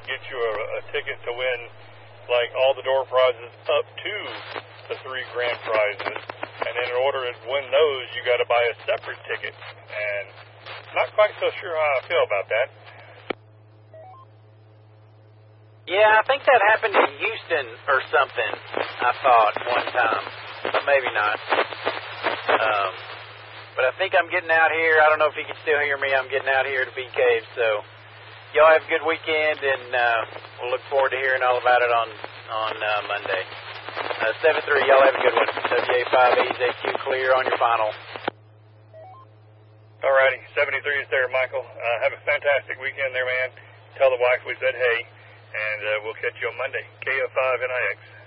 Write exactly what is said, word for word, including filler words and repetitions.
get you a, a ticket to win, like, all the door prizes up to the three grand prizes. And then in order to win those, you got to buy a separate ticket. And not quite so sure how I feel about that. Yeah, I think that happened in Houston or something, I thought, one time. But maybe not. Um, but I think I'm getting out here. I don't know if you can still hear me. I'm getting out here to Bee Cave. So y'all have a good weekend, and uh, we'll look forward to hearing all about it on, on uh, Monday. Uh, seven three, y'all have a good one. W A five A Z Q clear on your final. All righty, seventy-three is there, Michael. Uh, have a fantastic weekend there, man. Tell the wife we said hey, and uh, we'll catch you on Monday. K F five N I X.